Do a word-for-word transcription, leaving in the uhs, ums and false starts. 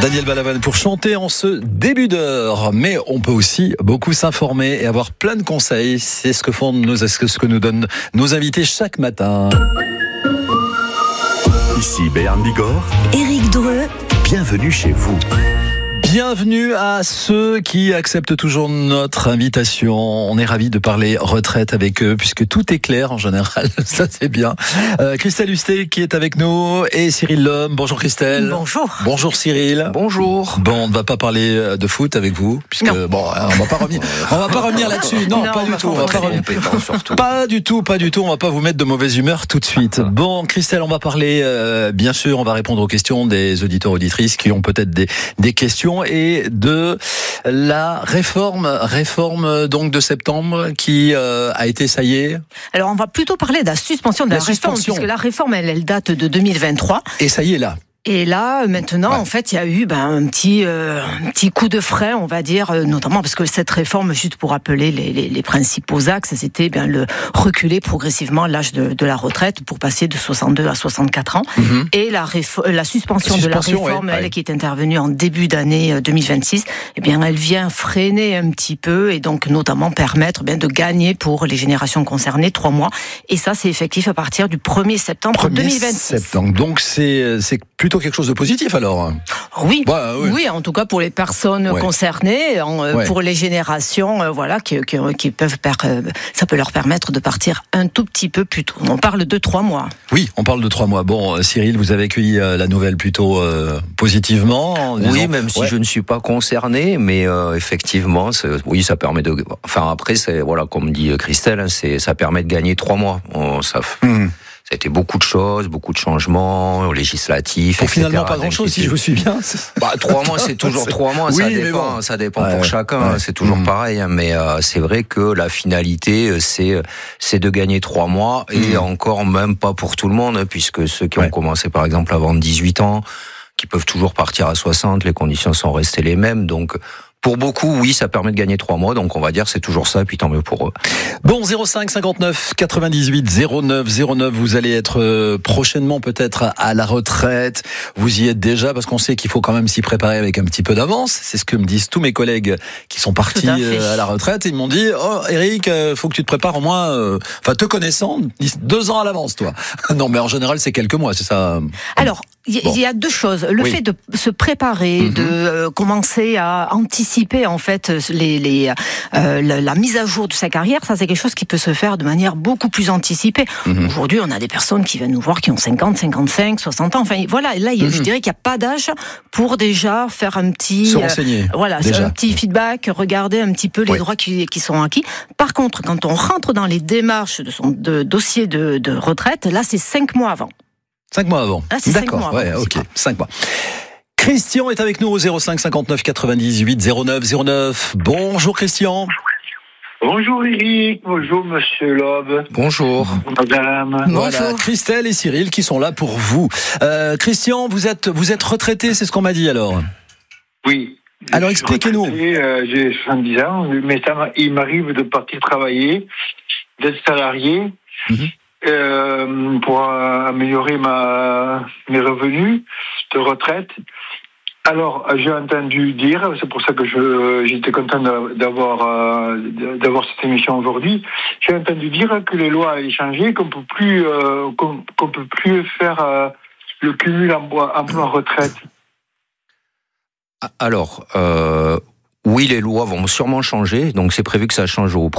Daniel Balavoine pour chanter en ce début d'heure. Mais on peut aussi beaucoup s'informer et avoir plein de conseils. C'est ce que font nos, ce que nous donnent nos invités chaque matin. Ici Béarn Bigorre, Éric Dreux, bienvenue chez vous. Bienvenue à ceux qui acceptent toujours notre invitation. On est ravis de parler retraite avec eux puisque tout est clair en général. Ça c'est bien. Euh, Christelle Hustet qui est avec nous et Cyril Lhomme. Bonjour Christelle. Bonjour. Bonjour Cyril. Bonjour. Bon, on ne va pas parler de foot avec vous puisque non. bon, on va pas revenir. On va pas revenir là-dessus. Non, non pas du tout. On va pas revenir. Surtout. Pas du tout, pas du tout. On va pas vous mettre de mauvaise humeur tout de suite. Bon, Christelle, on va parler. Euh, bien sûr, on va répondre aux questions des auditeurs auditrices qui ont peut-être des des questions. Et de la réforme, réforme donc de septembre qui euh, a été, ça y est. Alors on va plutôt parler de la suspension de la, La réforme, suspension. puisque la réforme, elle, elle date de deux mille vingt-trois. Et ça y est là. Et là, maintenant, Ouais. en fait, il y a eu ben, un petit, euh, un petit coup de frein, on va dire, euh, notamment parce que cette réforme, juste pour rappeler les, les, les principaux axes, c'était ben, le reculer progressivement l'âge de, de la retraite pour passer de soixante-deux à soixante-quatre ans. Mm-hmm. Et la, réfo- la suspension, La de la suspension, réforme, ouais, elle, ouais. qui est intervenue en début d'année deux mille vingt-six, eh bien, elle vient freiner un petit peu et donc notamment permettre ben, de gagner pour les générations concernées trois mois. Et ça, c'est effectif à partir du premier septembre deux mille vingt-six. septembre. Donc c'est c'est plutôt quelque chose de positif alors. Oui, Ouais, oui. oui, en tout cas pour les personnes Ouais. concernées, en, euh, Ouais. pour les générations, euh, voilà, qui, qui, qui peuvent, per, euh, ça peut leur permettre de partir un tout petit peu plus tôt. On parle de trois mois. Oui, on parle de trois mois. Bon, euh, Cyril, vous avez accueilli euh, la nouvelle plutôt euh, positivement. en Oui, disant- même si Ouais. je ne suis pas concerné, mais euh, effectivement, c'est- oui, ça permet de. Enfin, après, c'est voilà, comme dit Christelle, hein, c'est ça permet de gagner trois mois. On, ça, Mmh. ça a été beaucoup de choses, beaucoup de changements législatifs. Pour et cetera, finalement pas grand-chose, si je vous suis bien. Bah, trois mois, c'est toujours trois mois. Oui, ça mais dépend, bon. ça dépend Ouais, pour ouais. chacun. Ouais. C'est toujours Mmh. pareil. Hein, mais euh, c'est vrai que la finalité, euh, c'est c'est de gagner trois mois et Mmh. encore même pas pour tout le monde, hein, puisque ceux qui Ouais. ont commencé par exemple avant dix-huit ans, qui peuvent toujours partir à soixante, les conditions sont restées les mêmes. Donc pour beaucoup, oui, ça permet de gagner trois mois. Donc on va dire c'est toujours ça, et puis tant mieux pour eux. Bon, zéro cinq cinquante-neuf quatre-vingt-dix-huit zéro neuf zéro neuf, vous allez être euh, prochainement peut-être à la retraite. Vous y êtes déjà parce qu'on sait qu'il faut quand même s'y préparer avec un petit peu d'avance. C'est ce que me disent tous mes collègues qui sont partis Tout à fait. euh, à la retraite. Ils m'ont dit, oh Eric, euh, faut que tu te prépares au moins, euh, enfin te connaissant, deux ans à l'avance, toi. Non, mais en général c'est quelques mois, c'est ça. Alors, il y, Bon. y a deux choses. Le Oui. fait de se préparer, Mhm. de euh, commencer à anticiper en fait les, les, euh, la, la mise à jour de sa carrière, ça c'est quelque chose qui peut se faire de manière beaucoup plus anticipée. Mhm. Aujourd'hui, on a des personnes qui viennent nous voir qui ont cinquante, cinquante-cinq, soixante ans. Enfin, voilà, là, il y a- Mhm. je dirais qu'il n'y a pas d'âge pour déjà faire un petit... Se euh, renseigner. Voilà, c'est déjà. un petit feedback, regarder un petit peu les Oui. droits qui, qui sont acquis. Par contre, quand on rentre dans les démarches de son de, dossier de, de retraite, là, c'est cinq mois avant. Cinq mois avant. Ah, c'est cinq D'accord, mois avant, ouais, c'est ok, pas- cinq mois. Christian est avec nous au zéro cinq cinquante-neuf quatre-vingt-dix-huit zéro neuf zéro neuf. Bonjour Christian. Bonjour Eric, bonjour Monsieur Loeb, Bonjour. Madame. Voilà, Bonjour. Christelle et Cyril qui sont là pour vous. Euh, Christian, vous êtes vous êtes retraité, c'est ce qu'on m'a dit alors. Oui. Alors, Je suis expliquez-nous. retraité, euh, j'ai soixante-dix ans, mais ça m'a- il m'arrive de partir travailler, d'être salarié, Mhm. euh, pour euh, améliorer ma mes revenus de retraite. Alors, euh, j'ai entendu dire, c'est pour ça que je j'étais content d'a- d'avoir euh, d'avoir cette émission aujourd'hui. J'ai entendu dire que les lois avaient changé, qu'on peut plus euh, qu'on, qu'on peut plus faire euh, le cumul emploi emploi retraite. Alors, euh, oui, les lois vont sûrement changer. Donc c'est prévu que ça change au